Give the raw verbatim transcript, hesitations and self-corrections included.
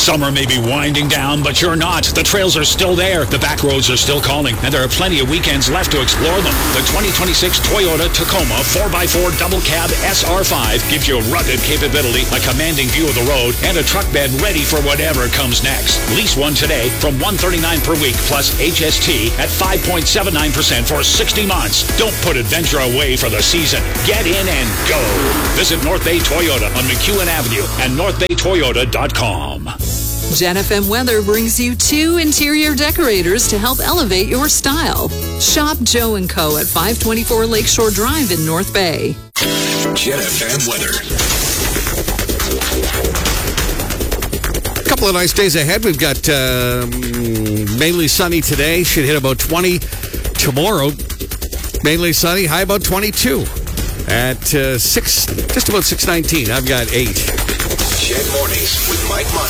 Summer may be winding down, but you're not. The trails are still there, the back roads are still calling, and there are plenty of weekends left to explore them. The twenty twenty-six Toyota Tacoma four by four Double Cab S R five gives you rugged capability, a commanding view of the road, and a truck bed ready for whatever comes next. Lease one today from one hundred thirty-nine dollars per week plus H S T at five point seven nine percent for sixty months. Don't put adventure away for the season. Get in and go. Visit North Bay Toyota on McEwen Avenue and north bay toyota dot com. Gen F M Weather brings you two interior decorators to help elevate your style. Shop Joe and Co. at five twenty-four Lakeshore Drive in North Bay. Gen F M Weather. A couple of nice days ahead. We've got uh, mainly sunny today. Should hit about twenty tomorrow. Mainly sunny. High about twenty-two. At uh, six, just about six nineteen. I've got eight. Gen Mornings with Mike Monson.